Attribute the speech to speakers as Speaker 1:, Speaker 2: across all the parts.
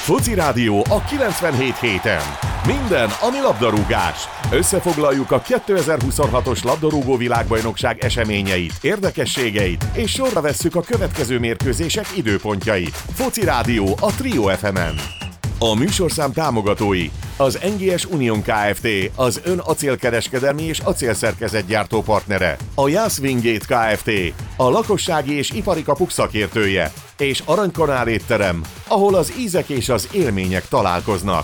Speaker 1: Foci Rádió a 97.7-en. Minden, ami labdarúgás. Összefoglaljuk a 2026-os labdarúgó világbajnokság eseményeit, érdekességeit, és sorra vesszük a következő mérkőzések időpontjait. Foci Rádió a Trio FM-en. A műsorszám támogatói: az NGS Union Kft., az ön acélkereskedelmi és acélszerkezetgyártó partnere, a Jász Wingate Kft., a lakossági és ipari kapuk szakértője, és Aranykanál étterem, ahol az ízek és az élmények találkoznak.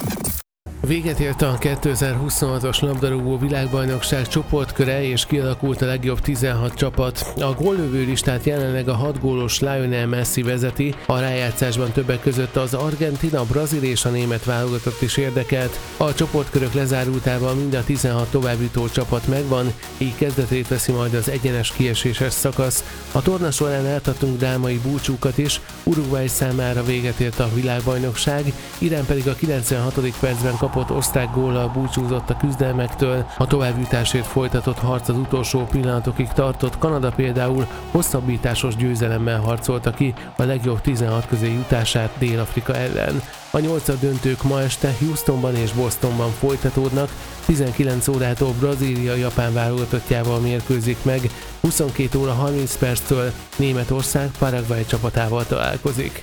Speaker 2: Véget ért a 2026-os labdarúgó világbajnokság csoportköre, és kialakult a legjobb 16 csapat. A góllövő listát jelenleg a 6 gólos Lionel Messi vezeti, a rájátszásban többek között az argentin, a brazil és a német válogatott is érdekelt. A csoportkörök lezárultával mind a 16 továbbjutó csapat megvan, így kezdetét veszi majd az egyenes kieséses szakasz. A torna során átadtunk drámai búcsúkat is, Uruguay számára véget ért a világbajnokság, Irán pedig a 96. percben kapott osztrák góllal búcsúzott a küzdelmektől, a továbbjutásért folytatott harc az utolsó pillanatokig tartott, Kanada például hosszabbításos győzelemmel harcolta ki a legjobb 16 közé jutását Dél-Afrika ellen. A 8. döntők ma este Houstonban és Bostonban folytatódnak, 19 órától Brazília Japán válogatottjával mérkőzik meg, 22 óra 30 perctől Németország Paraguay csapatával találkozik.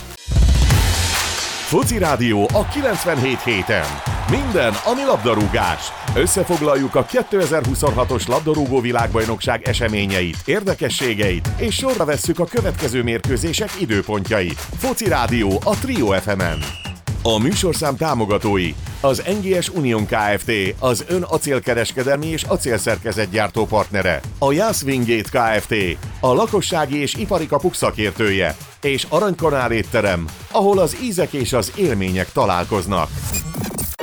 Speaker 1: Foci Rádió a 97.7-en. Minden, ami labdarúgás. Összefoglaljuk a 2026-os labdarúgó világbajnokság eseményeit, érdekességeit, és sorra vesszük a következő mérkőzések időpontjait. Foci Rádió a Trio FM-en. A műsorszám támogatói: az NGS Union Kft., az ön acélkereskedelmi és acélszerkezetgyártó partnere, a Jász Wingate Kft., a lakossági és ipari kapuk szakértője, és Aranykanál étterem, ahol az ízek és az élmények találkoznak.